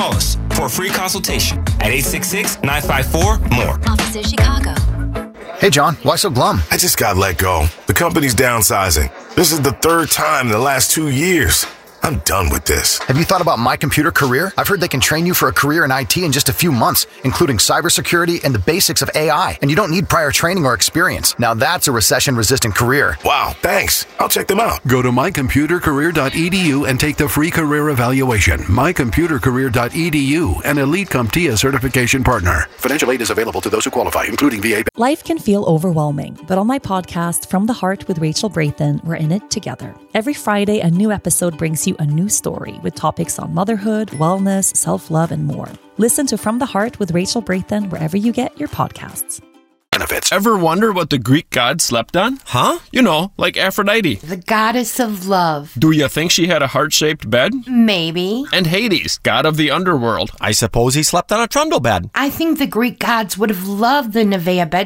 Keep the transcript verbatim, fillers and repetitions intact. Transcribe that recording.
Call us for a free consultation at eight six six, nine five four, M O R E. Officer Chicago. Hey, John, why so glum? I just got let go. The company's downsizing. This is the third time in the last two years. I'm done with this. Have you thought about My Computer Career? I've heard they can train you for a career in I T in just a few months, including cybersecurity and the basics of A I. And you don't need prior training or experience. Now that's a recession-resistant career. Wow, thanks. I'll check them out. Go to my computer career dot e d u and take the free career evaluation. my computer career dot e d u, an Elite CompTIA certification partner. Financial aid is available to those who qualify, including V A. Life can feel overwhelming, but on my podcast, From the Heart with Rachel Braithen, we're in it together. Every Friday, a new episode brings you a new story with topics on motherhood, wellness, self-love, and more. Listen to From the Heart with Rachel Braithen wherever you get your podcasts. Benefits. Ever wonder what the Greek god slept on? Huh? You know, like Aphrodite. The goddess of love. Do you think she had a heart-shaped bed? Maybe. And Hades, god of the underworld. I suppose he slept on a trundle bed. I think the Greek gods would have loved the Nevea bed